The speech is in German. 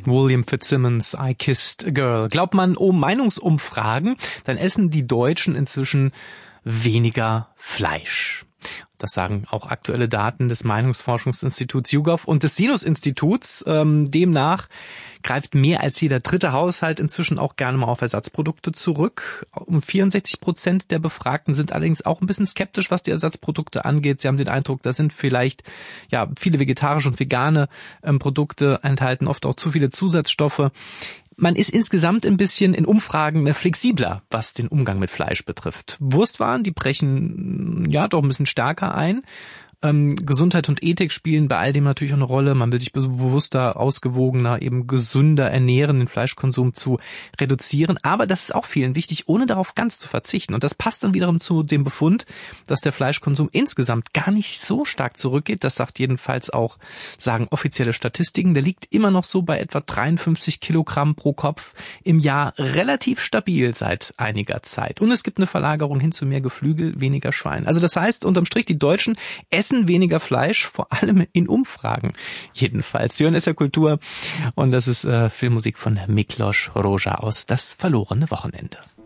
William Fitzsimmons, I Kissed a Girl. Glaubt man Meinungsumfragen, dann essen die Deutschen inzwischen weniger Fleisch. Das sagen auch aktuelle Daten des Meinungsforschungsinstituts YouGov und des Sinus-Instituts. Demnach greift mehr als jeder dritte Haushalt inzwischen auch gerne mal auf Ersatzprodukte zurück. 64% der Befragten sind allerdings auch ein bisschen skeptisch, was die Ersatzprodukte angeht. Sie haben den Eindruck, da sind vielleicht viele vegetarische und vegane Produkte enthalten, oft auch zu viele Zusatzstoffe. Man ist insgesamt ein bisschen in Umfragen flexibler, was den Umgang mit Fleisch betrifft. Wurstwaren, die brechen doch ein bisschen stärker ein. Gesundheit und Ethik spielen bei all dem natürlich auch eine Rolle. Man will sich bewusster, ausgewogener, eben gesünder ernähren, den Fleischkonsum zu reduzieren. Aber das ist auch vielen wichtig, ohne darauf ganz zu verzichten. Und das passt dann wiederum zu dem Befund, dass der Fleischkonsum insgesamt gar nicht so stark zurückgeht. Das sagen offizielle Statistiken. Der liegt immer noch so bei etwa 53 Kilogramm pro Kopf im Jahr, relativ stabil seit einiger Zeit. Und es gibt eine Verlagerung hin zu mehr Geflügel, weniger Schwein. Also das heißt, unterm Strich, die Deutschen essen weniger Fleisch, vor allem in Umfragen jedenfalls. Sie hören SR Kultur und das ist Filmmusik von Miklos Rozsa aus Das verlorene Wochenende.